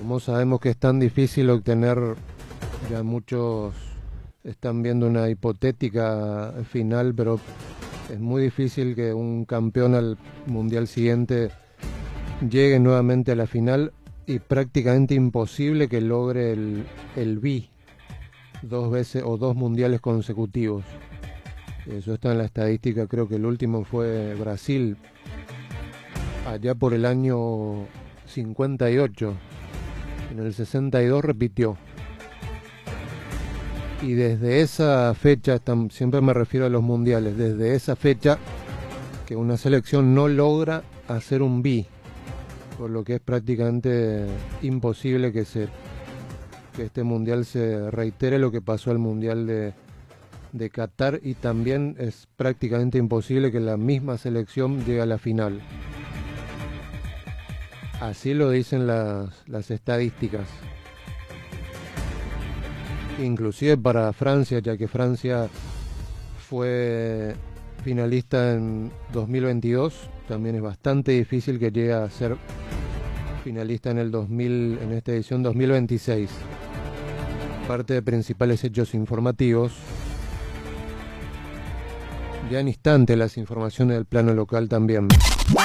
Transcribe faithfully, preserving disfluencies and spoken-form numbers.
Como sabemos que es tan difícil obtener, ya muchos están viendo una hipotética final, pero es muy difícil que un campeón al mundial siguiente llegue nuevamente a la final y prácticamente imposible que logre el, el B dos veces o dos mundiales consecutivos. Eso está en la estadística, creo que el último fue Brasil, allá por el año cincuenta y ocho. En el sesenta y dos repitió. Y desde esa fecha, siempre me refiero a los mundiales, desde esa fecha que una selección no logra hacer un B, por lo que es prácticamente imposible que, se, que este mundial se reitere lo que pasó al mundial de, de Qatar, y también es prácticamente imposible que la misma selección llegue a la final. Así lo dicen las, las estadísticas. Inclusive para Francia, ya que Francia fue finalista en dos mil veintidós, también es bastante difícil que llegue a ser finalista en el dos mil, en esta edición dos mil veintiséis. Parte de principales hechos informativos. Ya en instante las informaciones del plano local también.